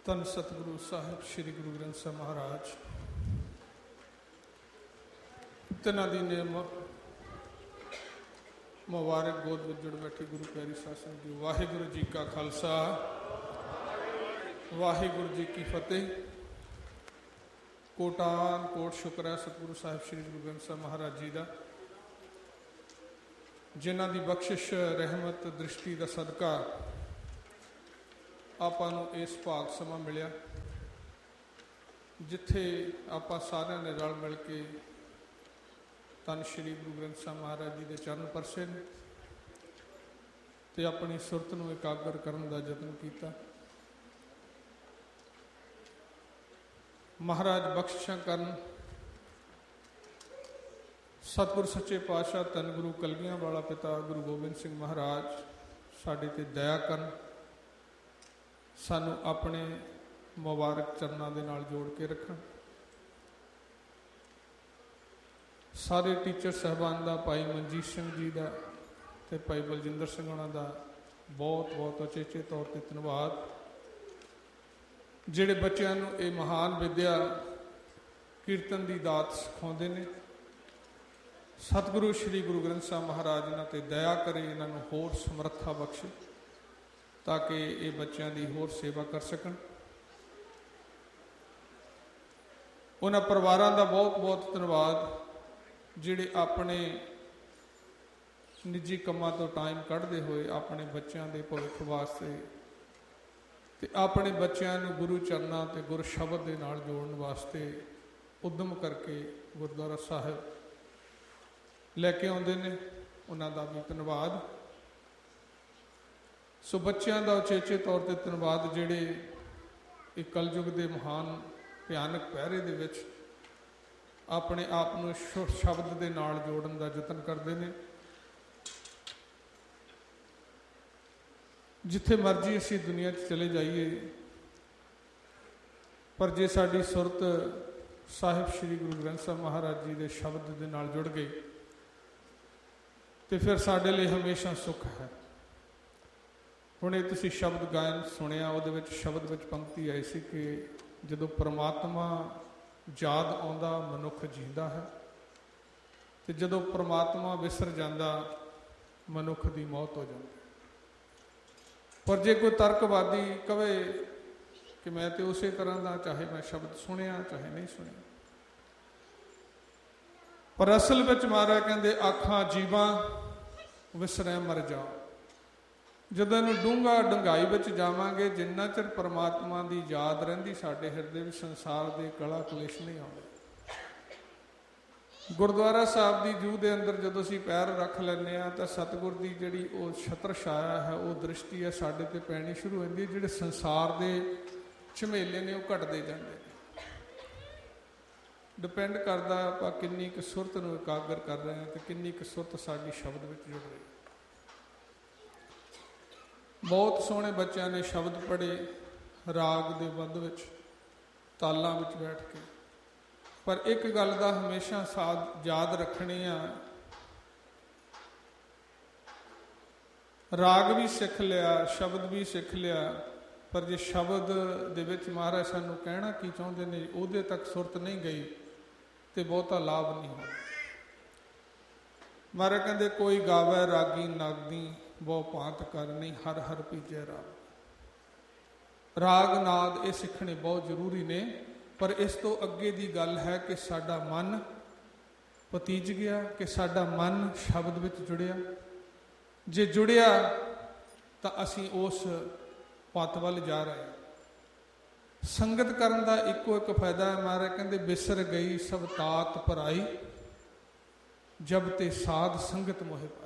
ਧੰਨ ਸਤਿਗੁਰੂ ਸਾਹਿਬ ਸ੍ਰੀ ਗੁਰੂ ਗ੍ਰੰਥ ਸਾਹਿਬ ਮਹਾਰਾਜ ਤਿੰਨਾਂ ਦੀ ਨੇਮ ਮੁਬਾਰਕ ਗੋਦ ਵਿੱਚ ਜੁੜ ਬੈਠੀ ਗੁਰੂ ਪਿਆਰੀ ਸਾਧ ਸੰਗਤ ਜੀ। ਵਾਹਿਗੁਰੂ ਜੀ ਕਾ ਖਾਲਸਾ, ਵਾਹਿਗੁਰੂ ਜੀ ਕੀ ਫਤਿਹ। ਕੋਟਾਨ ਕੋਟ ਸ਼ੁਕਰ ਹੈ ਸਤਿਗੁਰੂ ਸਾਹਿਬ ਸ੍ਰੀ ਗੁਰੂ ਗ੍ਰੰਥ ਸਾਹਿਬ ਮਹਾਰਾਜ ਜੀ ਦਾ, ਜਿਨ੍ਹਾਂ ਦੀ ਬਖਸ਼ਿਸ਼ ਰਹਿਮਤ ਦ੍ਰਿਸ਼ਟੀ ਦਾ ਸਦਕਾ ਆਪਾਂ ਨੂੰ ਇਸ ਭਾਗ ਸਮਾਂ ਮਿਲਿਆ, ਜਿੱਥੇ ਆਪਾਂ ਸਾਰਿਆਂ ਨੇ ਰਲ ਮਿਲ ਕੇ ਧੰਨ ਸ਼੍ਰੀ ਗੁਰੂ ਗ੍ਰੰਥ ਸਾਹਿਬ ਮਹਾਰਾਜ ਜੀ ਦੇ ਚਰਨ ਪਰਸੇ ਨੇ ਤੇ ਆਪਣੀ ਸੁਰਤ ਨੂੰ ਇਕਾਗਰ ਕਰਨ ਦਾ ਯਤਨ ਕੀਤਾ। ਮਹਾਰਾਜ ਬਖਸ਼ਿਸ਼ਾਂ ਕਰਨ। ਸਤਿਗੁਰ ਸੱਚੇ ਪਾਤਸ਼ਾਹ ਧੰਨ ਗੁਰੂ ਕਲਗੀਆਂ ਵਾਲਾ ਪਿਤਾ ਗੁਰੂ ਗੋਬਿੰਦ ਸਿੰਘ ਮਹਾਰਾਜ ਸਾਡੇ ਤੇ ਦਇਆ ਕਰਨ, ਸਾਨੂੰ ਆਪਣੇ ਮੁਬਾਰਕ ਚਰਨਾਂ ਦੇ ਨਾਲ ਜੋੜ ਕੇ ਰੱਖਣ। ਸਾਰੇ ਟੀਚਰ ਸਾਹਿਬਾਨ ਦਾ, ਭਾਈ ਮਨਜੀਤ ਸਿੰਘ ਜੀ ਦਾ ਤੇ ਭਾਈ ਬਲਜਿੰਦਰ ਸਿੰਘ ਉਹਨਾਂ ਦਾ ਬਹੁਤ ਬਹੁਤ ਉਚੇਚੇ ਤੌਰ ਤੇ ਧੰਨਵਾਦ, ਜਿਹੜੇ ਬੱਚਿਆਂ ਨੂੰ ਇਹ ਮਹਾਨ ਵਿਦਿਆ ਕੀਰਤਨ ਦੀ ਦਾਤ ਸਿਖਾਉਂਦੇ ਨੇ। ਸਤਿਗੁਰੂ ਸ਼੍ਰੀ ਗੁਰੂ ਗ੍ਰੰਥ ਸਾਹਿਬ ਮਹਾਰਾਜ ਇਹਨਾਂ ਤੇ ਦਇਆ ਕਰੇ, ਇਹਨਾਂ ਨੂੰ ਹੋਰ ਸਮਰੱਥਾ ਬਖਸ਼ੇ ਤਾਂ ਕਿ ਇਹ ਬੱਚਿਆਂ ਦੀ ਹੋਰ ਸੇਵਾ ਕਰ ਸਕਣ। ਉਹਨਾਂ ਪਰਿਵਾਰਾਂ ਦਾ ਬਹੁਤ ਬਹੁਤ ਧੰਨਵਾਦ, ਜਿਹੜੇ ਆਪਣੇ ਨਿੱਜੀ ਕੰਮਾਂ ਤੋਂ ਟਾਈਮ ਕੱਢਦੇ ਹੋਏ ਆਪਣੇ ਬੱਚਿਆਂ ਦੇ ਭਵਿੱਖ ਵਾਸਤੇ ਤੇ ਆਪਣੇ ਬੱਚਿਆਂ ਨੂੰ ਗੁਰੂ ਚਰਨਾਂ ਤੇ ਗੁਰ ਸ਼ਬਦ ਦੇ ਨਾਲ ਜੋੜਨ ਵਾਸਤੇ ਉਦਮ ਕਰਕੇ ਗੁਰਦੁਆਰਾ ਸਾਹਿਬ ਲੈ ਕੇ ਆਉਂਦੇ ਨੇ। ਉਹਨਾਂ ਦਾ ਵੀ ਧੰਨਵਾਦ। ਸੋ ਬੱਚਿਆਂ ਦਾ ਉਚੇਚੇ ਤੌਰ ਤੇ ਧੰਨਵਾਦ, ਜਿਹੜੇ ਇਹ ਕਲਯੁਗ ਦੇ ਮਹਾਨ ਭਿਆਨਕ ਪਹਿਰੇ ਦੇ ਵਿੱਚ ਆਪਣੇ ਆਪ ਨੂੰ ਸ਼ਬਦ ਦੇ ਨਾਲ ਜੋੜਨ ਦਾ ਯਤਨ ਕਰਦੇ ਨੇ। ਜਿੱਥੇ ਮਰਜ਼ੀ ਅਸੀਂ ਦੁਨੀਆ 'ਚ ਚਲੇ ਜਾਈਏ, ਪਰ ਜੇ ਸਾਡੀ ਸੁਰਤ ਸਾਹਿਬ ਸ੍ਰੀ ਗੁਰੂ ਗ੍ਰੰਥ ਸਾਹਿਬ ਮਹਾਰਾਜ ਜੀ ਦੇ ਸ਼ਬਦ ਦੇ ਨਾਲ ਜੁੜ ਗਈ ਤੇ ਫਿਰ ਸਾਡੇ ਲਈ ਹਮੇਸ਼ਾ ਸੁੱਖ ਹੈ। ਹੁਣ ਇਹ ਤੁਸੀਂ ਸ਼ਬਦ ਗਾਇਨ ਸੁਣਿਆ, ਉਹਦੇ ਵਿੱਚ ਸ਼ਬਦ ਵਿੱਚ ਪੰਕਤੀ ਆਈ ਸੀ ਕਿ ਜਦੋਂ ਪਰਮਾਤਮਾ ਯਾਦ ਆਉਂਦਾ ਮਨੁੱਖ ਜੀਂਦਾ ਹੈ, ਤੇ ਜਦੋਂ ਪਰਮਾਤਮਾ ਵਿਸਰ ਜਾਂਦਾ ਮਨੁੱਖ ਦੀ ਮੌਤ ਹੋ ਜਾਂਦੀ। ਪਰ ਜੇ ਕੋਈ ਤਰਕਵਾਦੀ ਕਵੇ ਕਿ ਮੈਂ ਤੇ ਉਸੇ ਤਰ੍ਹਾਂ ਦਾ, ਚਾਹੇ ਮੈਂ ਸ਼ਬਦ ਸੁਣਿਆ ਚਾਹੇ ਨਹੀਂ ਸੁਣਿਆ, ਪਰ ਅਸਲ ਵਿੱਚ ਮਹਾਰਾਜ ਕਹਿੰਦੇ ਆਖਾਂ ਜੀਵਾਂ ਵਿਸਰੈ ਮਰ ਜਾਓ। ਜਦੋਂ ਇਹਨੂੰ ਡੂੰਘਾ ਡੂੰਘਾਈ ਵਿੱਚ ਜਾਵਾਂਗੇ, ਜਿੰਨਾ ਚਿਰ ਪਰਮਾਤਮਾ ਦੀ ਯਾਦ ਰਹਿੰਦੀ ਸਾਡੇ ਹਿਰਦੇ ਵਿੱਚ, ਸੰਸਾਰ ਦੇ ਕਲਾ ਕਲੇਸ਼ ਨਹੀਂ ਆਉਂਦੇ। ਗੁਰਦੁਆਰਾ ਸਾਹਿਬ ਦੀ ਜੂਹ ਦੇ ਅੰਦਰ ਜਦੋਂ ਅਸੀਂ ਪੈਰ ਰੱਖ ਲੈਂਦੇ ਹਾਂ ਤਾਂ ਸਤਿਗੁਰ ਦੀ ਜਿਹੜੀ ਉਹ ਛਤਰ ਛਾਇਆ ਹੈ, ਉਹ ਦ੍ਰਿਸ਼ਟੀ ਹੈ ਸਾਡੇ ਤੇ ਪੈਣੀ ਸ਼ੁਰੂ ਹੋ ਜਾਂਦੀ ਹੈ। ਜਿਹੜੇ ਸੰਸਾਰ ਦੇ ਝਮੇਲੇ ਨੇ ਉਹ ਘਟਦੇ ਜਾਂਦੇ ਨੇ। ਡਿਪੈਂਡ ਕਰਦਾ ਆਪਾਂ ਕਿੰਨੀ ਕੁ ਸੁਰਤ ਨੂੰ ਇਕਾਗਰ ਕਰ ਰਹੇ ਹਾਂ ਤੇ ਕਿੰਨੀ ਕੁ ਸੁਰਤ ਸਾਡੀ ਸ਼ਬਦ ਵਿੱਚ ਜੁੜ ਰਹੀ ਹੈ। ਬਹੁਤ ਸੋਹਣੇ ਬੱਚਿਆਂ ਨੇ ਸ਼ਬਦ ਪੜ੍ਹੇ ਰਾਗ ਦੇ ਬੰਦ ਵਿੱਚ, ਤਾਲਾਂ ਵਿੱਚ ਬੈਠ ਕੇ। ਪਰ ਇੱਕ ਗੱਲ ਦਾ ਹਮੇਸ਼ਾ ਯਾਦ ਰੱਖਣੀ ਆ, ਰਾਗ ਵੀ ਸਿੱਖ ਲਿਆ, ਸ਼ਬਦ ਵੀ ਸਿੱਖ ਲਿਆ, ਪਰ ਜੇ ਸ਼ਬਦ ਦੇ ਵਿੱਚ ਮਹਾਰਾਜ ਸਾਨੂੰ ਕਹਿਣਾ ਕੀ ਚਾਹੁੰਦੇ ਨੇ ਉਹਦੇ ਤੱਕ ਸੁਰਤ ਨਹੀਂ ਗਈ ਤੇ ਬਹੁਤਾ ਲਾਭ ਨਹੀਂ ਹੋਣਾ। ਮਹਾਰਾਜ ਕਹਿੰਦੇ ਕੋਈ ਗਾਵੇ ਰਾਗੀ ਨਾਗਦੀ ਬਹੁ ਭਾਂਤ ਕਰ ਨਹੀਂ, ਹਰ ਹਰ ਪੀਜੈ ਰਾਗ। ਰਾਗ ਨਾਦ ਇਹ ਸਿੱਖਣੇ ਬਹੁਤ ਜ਼ਰੂਰੀ ਨੇ, ਪਰ ਇਸ ਤੋਂ ਅੱਗੇ ਦੀ ਗੱਲ ਹੈ ਕਿ ਸਾਡਾ ਮਨ ਪਤੀਜ ਗਿਆ, ਕਿ ਸਾਡਾ ਮਨ ਸ਼ਬਦ ਵਿੱਚ ਜੁੜਿਆ। ਜੇ ਜੁੜਿਆ ਤਾਂ ਅਸੀਂ ਉਸ ਪੱਤ ਵੱਲ ਜਾ ਰਹੇ ਹਾਂ। ਸੰਗਤ ਕਰਨ ਦਾ ਇੱਕੋ ਇੱਕ ਫਾਇਦਾ ਹੈ। ਮਹਾਰਾਜ ਕਹਿੰਦੇ ਬਿਸਰ ਗਈ ਸਭ ਤਾਤ ਭਰਾਈ, ਜਬ ਤੇ ਸਾਧ ਸੰਗਤ ਮੋਹਿ ਪਾਈ।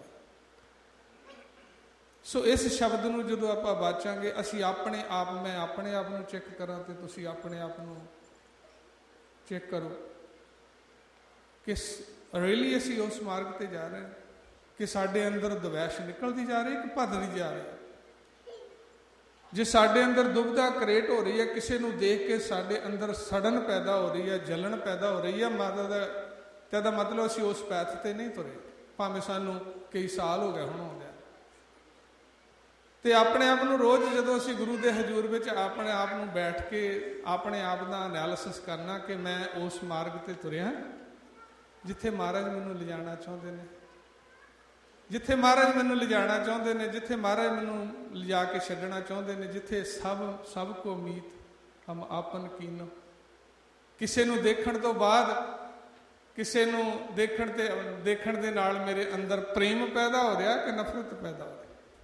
ਸੋ ਇਸ ਸ਼ਬਦ ਨੂੰ ਜਦੋਂ ਆਪਾਂ ਬਾਚਾਂਗੇ, ਅਸੀਂ ਆਪਣੇ ਆਪ, ਮੈਂ ਆਪਣੇ ਆਪ ਨੂੰ ਚੈੱਕ ਕਰਾਂ ਤੇ ਤੁਸੀਂ ਆਪਣੇ ਆਪ ਨੂੰ ਚੈੱਕ ਕਰੋ ਕਿ ਰੀਅਲੀ ਅਸੀਂ ਉਸ ਮਾਰਗ ਤੇ ਜਾ ਰਹੇ ਹਾਂ, ਕਿ ਸਾਡੇ ਅੰਦਰ ਦਵੈਸ਼ ਨਿਕਲਦੀ ਜਾ ਰਹੀ ਕਿ ਭੱਜਦੀ ਜਾ ਰਹੀ। ਜੇ ਸਾਡੇ ਅੰਦਰ ਦੁਬਿਧਾ ਕ੍ਰੀਏਟ ਹੋ ਰਹੀ ਹੈ, ਕਿਸੇ ਨੂੰ ਦੇਖ ਕੇ ਸਾਡੇ ਅੰਦਰ ਸੜਨ ਪੈਦਾ ਹੋ ਰਹੀ ਹੈ, ਜਲਣ ਪੈਦਾ ਹੋ ਰਹੀ ਹੈ, ਤਾਂ ਇਹਦਾ ਮਤਲਬ ਅਸੀਂ ਉਸ ਪੈਥ ਤੇ ਨਹੀਂ ਤੁਰੇ, ਭਾਵੇਂ ਸਾਨੂੰ ਕਈ ਸਾਲ ਹੋ ਗਏ ਹੁਣ ਆਉਂਦੇ। ਤੇ ਆਪਣੇ ਆਪ ਨੂੰ ਰੋਜ਼ ਜਦੋਂ ਅਸੀਂ ਗੁਰੂ ਦੇ ਹਜ਼ੂਰ ਵਿੱਚ ਆਪਣੇ ਆਪ ਨੂੰ ਬੈਠ ਕੇ ਆਪਣੇ ਆਪ ਦਾ ਐਨਾਲਿਸਿਸ ਕਰਨਾ ਕਿ ਮੈਂ ਉਸ ਮਾਰਗ ਤੇ ਤੁਰਿਆ ਜਿੱਥੇ ਮਹਾਰਾਜ ਮੈਨੂੰ ਲਿਜਾਣਾ ਚਾਹੁੰਦੇ ਨੇ, ਜਿੱਥੇ ਮਹਾਰਾਜ ਮੈਨੂੰ ਲਿਜਾਣਾ ਚਾਹੁੰਦੇ ਨੇ, ਜਿੱਥੇ ਮਹਾਰਾਜ ਮੈਨੂੰ ਲਿਜਾ ਕੇ ਛੱਡਣਾ ਚਾਹੁੰਦੇ ਨੇ, ਜਿੱਥੇ ਸਭ ਕੋ ਮੀਤ ਹਮ ਆਪਨ ਕੀਨੋ। ਕਿਸੇ ਨੂੰ ਦੇਖਣ ਤੋਂ ਬਾਅਦ, ਕਿਸੇ ਨੂੰ ਦੇਖਣ ਦੇ ਨਾਲ ਮੇਰੇ ਅੰਦਰ ਪ੍ਰੇਮ ਪੈਦਾ ਹੋ ਰਿਹਾ ਕਿ ਨਫ਼ਰਤ ਪੈਦਾ ਹੋ ਰਹੀ।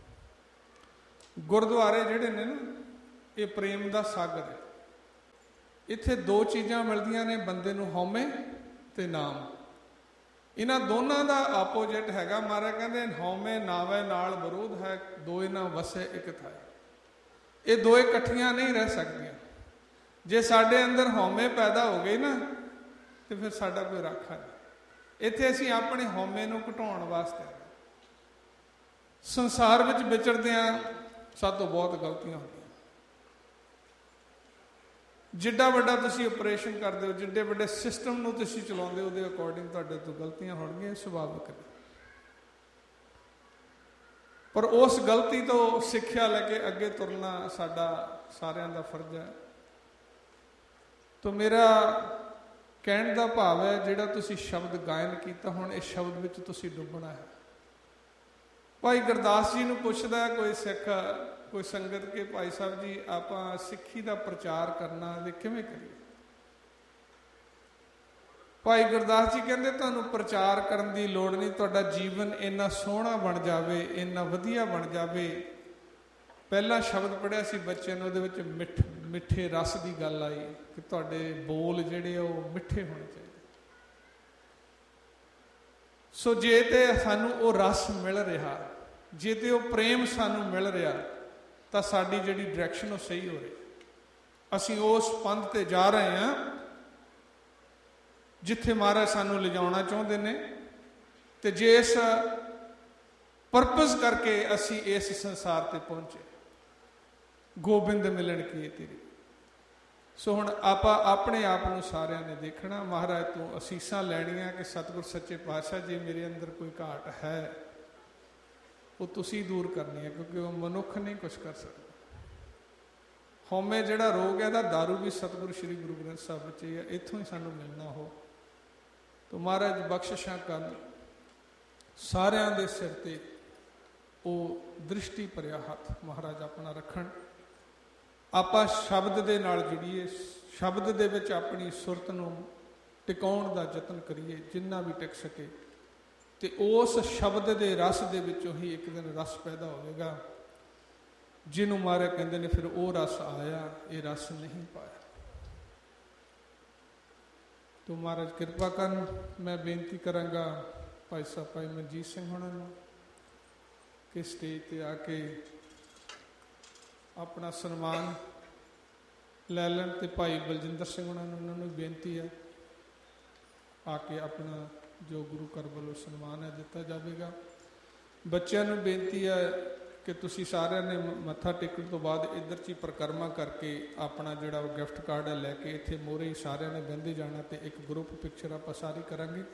ਗੁਰਦੁਆਰੇ ਜਿਹੜੇ ਨੇ ਨਾ, ਇਹ ਪ੍ਰੇਮ ਦਾ ਸਾਗਰ ਹੈ। ਇੱਥੇ ਦੋ ਚੀਜ਼ਾਂ ਮਿਲਦੀਆਂ ਨੇ ਬੰਦੇ ਨੂੰ, ਹਉਮੈ ਤੇ ਨਾਮ। ਇਹਨਾਂ ਦੋਨਾਂ ਦਾ ਆਪੋਜਿਟ ਹੈਗਾ। ਮਹਾਰਾਜ ਕਹਿੰਦੇ ਹਉਮੈ ਨਾਵੈ ਨਾਲ ਵਿਰੋਧ ਹੈ, ਦੋਏ ਨਾ ਵਸੈ ਇਕ ਥਾਇ। ਇਹ ਦੋਏ ਇਕੱਠੀਆਂ ਨਹੀਂ ਰਹਿ ਸਕਦੀਆਂ। ਜੇ ਸਾਡੇ ਅੰਦਰ ਹਉਮੈ ਪੈਦਾ ਹੋ ਗਈ ਨਾ ਤੇ ਫਿਰ ਸਾਡਾ ਕੋਈ ਰਾਖਾ ਨਹੀਂ। ਇੱਥੇ ਅਸੀਂ ਆਪਣੇ ਹਉਮੈ ਨੂੰ ਘਟਾਉਣ ਵਾਸਤੇ ਸੰਸਾਰ ਵਿੱਚ ਵਿਚਰਦਿਆਂ ਸਾਡੇ ਤੋਂ ਬਹੁਤ ਗਲਤੀਆਂ ਹੁੰਦੀਆਂ। ਜਿੱਡਾ ਵੱਡਾ ਤੁਸੀਂ ਆਪਰੇਸ਼ਨ ਕਰਦੇ ਹੋ, ਜਿੱਡੇ ਵੱਡੇ ਸਿਸਟਮ ਨੂੰ ਤੁਸੀਂ ਚਲਾਉਂਦੇ ਹੋ, ਉਹਦੇ ਅਕੋਰਡਿੰਗ ਤੁਹਾਡੇ ਤੋਂ ਗਲਤੀਆਂ ਹੋਣਗੀਆਂ, ਸੁਭਾਵਿਕ ਹੈ। ਪਰ ਉਸ ਗਲਤੀ ਤੋਂ ਸਿੱਖਿਆ ਲੈ ਕੇ ਅੱਗੇ ਤੁਰਨਾ ਸਾਡਾ ਸਾਰਿਆਂ ਦਾ ਫਰਜ਼ ਹੈ। ਤਾਂ ਮੇਰਾ ਕਹਿਣ ਦਾ ਭਾਵ ਹੈ, ਜਿਹੜਾ ਤੁਸੀਂ ਸ਼ਬਦ ਗਾਇਨ ਕੀਤਾ, ਹੁਣ ਇਸ ਸ਼ਬਦ ਵਿੱਚ ਤੁਸੀਂ ਡੁੱਬਣਾ ਹੈ। ਭਾਈ ਗੁਰਦਾਸ ਜੀ ਨੂੰ ਪੁੱਛਦਾ ਕੋਈ ਸਿੱਖ, ਕੋਈ ਸੰਗਤ ਕਿ ਭਾਈ ਸਾਹਿਬ ਜੀ ਆਪਾਂ ਸਿੱਖੀ ਦਾ ਪ੍ਰਚਾਰ ਕਰਨਾ ਤੇ ਕਿਵੇਂ ਕਰੀਏ? ਭਾਈ ਗੁਰਦਾਸ ਜੀ ਕਹਿੰਦੇ ਤੁਹਾਨੂੰ ਪ੍ਰਚਾਰ ਕਰਨ ਦੀ ਲੋੜ ਨਹੀਂ, ਤੁਹਾਡਾ ਜੀਵਨ ਇੰਨਾ ਸੋਹਣਾ ਬਣ ਜਾਵੇ, ਇੰਨਾ ਵਧੀਆ ਬਣ ਜਾਵੇ। ਪਹਿਲਾ ਸ਼ਬਦ ਪੜ੍ਹਿਆ ਸੀ ਬੱਚੇ ਨੂੰ, ਉਹਦੇ ਵਿੱਚ ਮਿੱਠੇ ਰਸ ਦੀ ਗੱਲ ਆਈ ਕਿ ਤੁਹਾਡੇ ਬੋਲ ਜਿਹੜੇ ਉਹ ਮਿੱਠੇ ਹੋਣੇ ਚਾਹੀਦੇ। ਸੋ ਜੇ ਤੇ ਸਾਨੂੰ ਉਹ ਰਸ ਮਿਲ ਰਿਹਾ, ਜੇ ਤੇ ਉਹ ਪ੍ਰੇਮ ਸਾਨੂੰ ਮਿਲ ਰਿਹਾ, ਤਾਂ ਸਾਡੀ ਜਿਹੜੀ ਡਾਇਰੈਕਸ਼ਨ ਉਹ ਸਹੀ ਹੋ ਰਹੀ। ਅਸੀਂ ਉਸ ਪੰਥ ਤੇ ਜਾ ਰਹੇ ਹਾਂ ਜਿੱਥੇ ਮਹਾਰਾਜ ਸਾਨੂੰ ਲਿਜਾਉਣਾ ਚਾਹੁੰਦੇ ਨੇ। ਤੇ ਜੇ ਇਸ ਪਰਪਸ ਕਰਕੇ ਅਸੀਂ ਇਸ ਸੰਸਾਰ ਤੇ ਪਹੁੰਚੇ, ਗੋਬਿੰਦ ਮਿਲਣ ਕੀ ਤੇਰੀ। ਸੋ ਹੁਣ ਆਪਾਂ ਆਪਣੇ ਆਪ ਨੂੰ ਸਾਰਿਆਂ ਨੇ ਦੇਖਣਾ, ਮਹਾਰਾਜ ਤੋਂ ਅਸੀਸਾਂ ਲੈਣੀਆਂ ਕਿ ਸਤਿਗੁਰ ਸੱਚੇ ਪਾਤਸ਼ਾਹ ਜੇ ਮੇਰੇ ਅੰਦਰ ਕੋਈ ਘਾਟ ਹੈ ਉਹ ਤੁਸੀਂ ਦੂਰ ਕਰਨੀ ਹੈ, ਕਿਉਂਕਿ ਉਹ ਮਨੁੱਖ ਨਹੀਂ ਕੁਛ ਕਰ ਸਕਦਾ। ਹਉਮੈ ਜਿਹੜਾ ਰੋਗ ਹੈ, ਇਹਦਾ ਦਾਰੂ ਵੀ ਸਤਿਗੁਰੂ ਸ਼੍ਰੀ ਗੁਰੂ ਗ੍ਰੰਥ ਸਾਹਿਬ ਵਿੱਚ ਹੀ ਹੈ, ਇੱਥੋਂ ਹੀ ਸਾਨੂੰ ਮਿਲਣਾ ਹੋ। ਤਾਂ ਮਹਾਰਾਜ ਬਖਸ਼ਿਸ਼ਾਂ ਕਰਨ, ਸਾਰਿਆਂ ਦੇ ਸਿਰ ਤੇ ਉਹ ਦ੍ਰਿਸ਼ਟੀ ਭਰਿਆ ਹੱਥ ਮਹਾਰਾਜ ਆਪਣਾ ਰੱਖਣ। ਆਪਾਂ ਸ਼ਬਦ ਦੇ ਨਾਲ ਜੁੜੀਏ, ਸ਼ਬਦ ਦੇ ਵਿੱਚ ਆਪਣੀ ਸੁਰਤ ਨੂੰ ਟਿਕਾਉਣ ਦਾ ਯਤਨ ਕਰੀਏ ਜਿੰਨਾ ਵੀ ਟਿਕ ਸਕੇ। ਤੇ ਉਸ ਸ਼ਬਦ ਦੇ ਰਸ ਦੇ ਵਿੱਚੋਂ ਹੀ ਇੱਕ ਦਿਨ ਰਸ ਪੈਦਾ ਹੋਵੇਗਾ, ਜਿਹਨੂੰ ਮਹਾਰਾਜ ਕਹਿੰਦੇ ਨੇ ਫਿਰ ਉਹ ਰਸ ਆਇਆ, ਇਹ ਰਸ ਨਹੀਂ ਪਾਇਆ। ਤੋ ਮਹਾਰਾਜ ਕਿਰਪਾ ਕਰਨ। ਮੈਂ ਬੇਨਤੀ ਕਰਾਂਗਾ ਭਾਈ ਸਾਹਿਬ ਭਾਈ ਮਨਜੀਤ ਸਿੰਘ ਹੋਣਾ ਨੂੰ ਕਿ ਸਟੇਜ ਤੇ ਆ ਕੇ ਆਪਣਾ ਸਨਮਾਨ ਲੈ ਲੈਣ, ਤੇ ਭਾਈ ਬਲਜਿੰਦਰ ਸਿੰਘ ਹੋਣਾ ਨੂੰ, ਉਹਨਾਂ ਨੂੰ ਬੇਨਤੀ ਹੈ ਆ ਕੇ ਆਪਣਾ ਜੋ ਗੁਰੂ ਘਰ ਵੱਲੋਂ ਸਨਮਾਨ ਹੈ ਦਿੱਤਾ ਜਾਵੇਗਾ। ਬੱਚਿਆਂ ਨੂੰ ਬੇਨਤੀ ਹੈ ਕਿ ਤੁਸੀਂ ਸਾਰਿਆਂ ਨੇ ਮੱਥਾ ਟੇਕਣ ਤੋਂ ਬਾਅਦ ਇੱਧਰ 'ਚ ਹੀ ਪਰਿਕਰਮਾ ਕਰਕੇ ਆਪਣਾ ਜਿਹੜਾ ਉਹ ਗਿਫਟ ਕਾਰਡ ਹੈ ਲੈ ਕੇ ਇੱਥੇ ਮੋਹਰੇ ਹੀ ਸਾਰਿਆਂ ਨੇ ਬਹਿੰਦੇ ਜਾਣਾ, ਤੇ ਇੱਕ ਗਰੁੱਪ ਪਿਕਚਰ ਆਪਾਂ ਸਾਰੀ ਕਰਾਂਗੇ।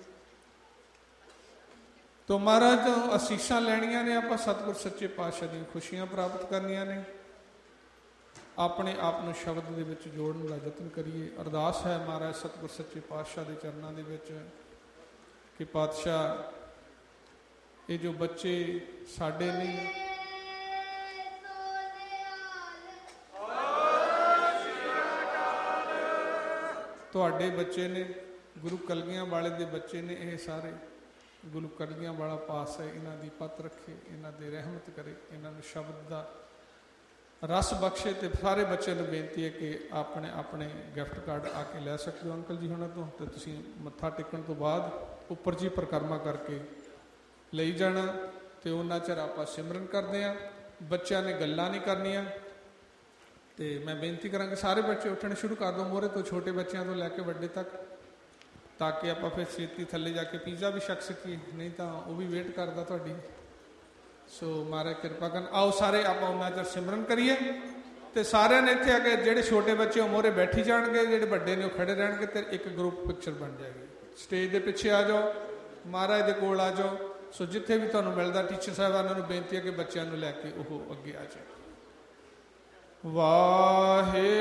ਤਾਂ ਮਹਾਰਾਜ ਤੋਂ ਅਸੀਸਾਂ ਲੈਣੀਆਂ ਨੇ, ਆਪਾਂ ਸਤਿਗੁਰ ਸੱਚੇ ਪਾਤਸ਼ਾਹ ਦੀਆਂ ਖੁਸ਼ੀਆਂ ਪ੍ਰਾਪਤ ਕਰਨੀਆਂ ਨੇ। ਆਪਣੇ ਆਪ ਨੂੰ ਸ਼ਬਦ ਦੇ ਵਿੱਚ ਜੋੜਨ ਦਾ ਯਤਨ ਕਰੀਏ। ਅਰਦਾਸ ਹੈ ਮਹਾਰਾਜ ਸਤਿਗੁਰ ਸੱਚੇ ਪਾਤਸ਼ਾਹ ਦੇ ਚਰਨਾਂ ਦੇ ਵਿੱਚ ਕਿ ਪਾਤਸ਼ਾਹ ਇਹ ਜੋ ਬੱਚੇ ਸਾਡੇ ਨੇ, ਤੁਹਾਡੇ ਬੱਚੇ ਨੇ, ਗੁਰੂ ਕਲਗੀਆਂ ਵਾਲੇ ਦੇ ਬੱਚੇ ਨੇ, ਇਹ ਸਾਰੇ ਗੁਰੂ ਕਲਗੀਆਂ ਵਾਲਾ ਪਾਸ ਹੈ, ਇਹਨਾਂ ਦੀ ਪਤ ਰੱਖੇ, ਇਹਨਾਂ ਦੇ ਰਹਿਮਤ ਕਰੇ, ਇਹਨਾਂ ਨੂੰ ਸ਼ਬਦ ਦਾ ਰਸ ਬਖਸ਼ੇ। ਤੇ ਸਾਰੇ ਬੱਚਿਆਂ ਨੂੰ ਬੇਨਤੀ ਹੈ ਕਿ ਆਪਣੇ ਆਪਣੇ ਗਿਫਟ ਕਾਰਡ ਆ ਕੇ ਲੈ ਸਕਦੇ ਹੋ ਅੰਕਲ ਜੀ ਹੁਣਾਂ ਤੋਂ, ਤੇ ਤੁਸੀਂ ਮੱਥਾ ਟੇਕਣ ਤੋਂ ਬਾਅਦ ਉੱਪਰ ਜੀ ਪਰਿਕਰਮਾ ਕਰਕੇ ਲਈ ਜਾਣਾ। ਤੇ ਉਹਨਾਂ ਚਿਰ ਆਪਾਂ ਸਿਮਰਨ ਕਰਦੇ ਹਾਂ, ਬੱਚਿਆਂ ਨੇ ਗੱਲਾਂ ਨਹੀਂ ਕਰਨੀਆਂ। ਤੇ ਮੈਂ ਬੇਨਤੀ ਕਰਾਂਗਾ ਸਾਰੇ ਬੱਚੇ ਉੱਠਣੇ ਸ਼ੁਰੂ ਕਰ ਦਿਓ, ਮੋਹਰੇ ਤੋਂ ਛੋਟੇ ਬੱਚਿਆਂ ਤੋਂ ਲੈ ਕੇ ਵੱਡੇ ਤੱਕ, ਤਾਂ ਕਿ ਆਪਾਂ ਫਿਰ ਛੇਤੀ ਥੱਲੇ ਜਾ ਕੇ ਪੀਜ਼ਾ ਵੀ ਛਕ ਸਕੀਏ, ਨਹੀਂ ਤਾਂ ਉਹ ਵੀ ਵੇਟ ਕਰਦਾ ਤੁਹਾਡੀ। ਸੋ ਮਹਾਰਾਜ ਕਿਰਪਾ ਕਰਨ। ਆਓ ਸਾਰੇ ਆਪਾਂ ਉਹਨਾਂ ਚਿਰ ਸਿਮਰਨ ਕਰੀਏ। ਤੇ ਸਾਰਿਆਂ ਨੇ ਇੱਥੇ ਆ ਕੇ, ਜਿਹੜੇ ਛੋਟੇ ਬੱਚੇ ਉਹ ਮੋਹਰੇ ਬੈਠੀ ਜਾਣਗੇ, ਜਿਹੜੇ ਵੱਡੇ ਨੇ ਉਹ ਖੜੇ ਰਹਿਣਗੇ, ਤੇ ਇੱਕ ਗਰੁੱਪ ਪਿਕਚਰ ਬਣ ਜਾਏਗੀ। ਸਟੇਜ ਦੇ ਪਿੱਛੇ ਆ ਜਾਓ, ਮਹਾਰਾਜ ਦੇ ਕੋਲ ਆ ਜਾਓ, ਸੋ ਜਿੱਥੇ ਵੀ ਤੁਹਾਨੂੰ ਮਿਲਦਾ ਟੀਚਰ ਸਾਹਿਬਾਨਾਂ ਨੂੰ ਬੇਨਤੀ ਹੈ ਕਿ ਬੱਚਿਆਂ ਨੂੰ ਲੈ ਕੇ ਉਹ ਅੱਗੇ ਆ ਜਾਏ। ਵਾਹਿਗੁਰੂ